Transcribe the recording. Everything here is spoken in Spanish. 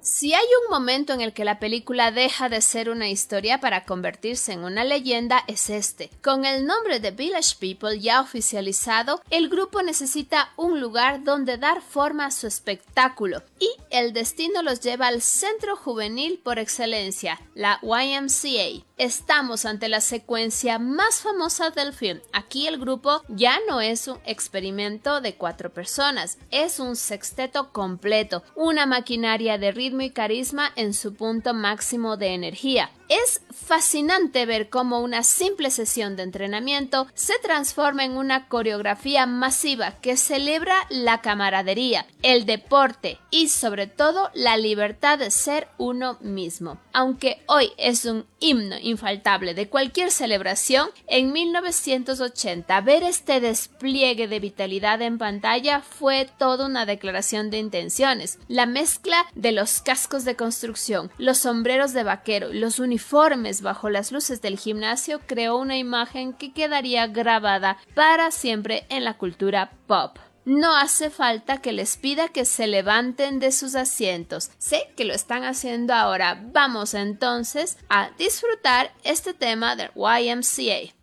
Si hay un momento en el que la película deja de ser una historia para convertirse en una leyenda, es este. Con el nombre de Village People ya oficializado, el grupo necesita un lugar donde dar forma a su espectáculo, y el destino los lleva al centro juvenil por excelencia, la YMCA. Estamos ante la secuencia más famosa del film. Aquí el grupo ya no es un experimento de 4 personas, es un sexteto completo, una maquinaria de ritmo y carisma en su punto máximo de energía. Es fascinante ver cómo una simple sesión de entrenamiento se transforma en una coreografía masiva que celebra la camaradería, el deporte y sobre todo la libertad de ser uno mismo. Aunque hoy es un himno infaltable de cualquier celebración, en 1980 ver este despliegue de vitalidad en pantalla fue toda una declaración de intenciones. La mezcla de los cascos de construcción, los sombreros de vaquero y los uniformes bajo las luces del gimnasio creó una imagen que quedaría grabada para siempre en la cultura pop. No hace falta que les pida que se levanten de sus asientos. Sé que lo están haciendo ahora. Vamos entonces a disfrutar este tema del YMCA.